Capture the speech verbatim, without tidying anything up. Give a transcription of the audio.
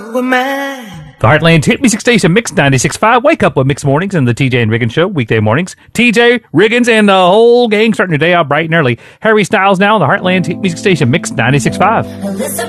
were mine. The Heartland Hit Music Station, Mix ninety-six point five. Wake up with Mix Mornings and the T J and Riggins Show, weekday mornings. T J, Riggins, and the whole gang starting your day out bright and early. Harry Styles now on the Heartland Hit Music Station, Mix ninety-six point five. Listen,